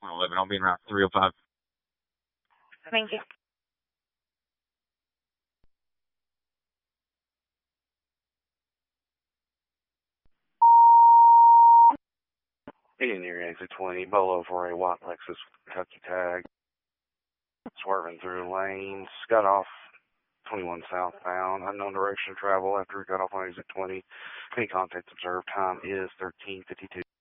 11. I'll be in route 305. Thank you. Heading near exit 20, Bolo for a white Lexus Kentucky tag. Swerving through lanes, got off 21 southbound, unknown direction of travel after we got off on exit 20. Any contact observed, time is 13:52.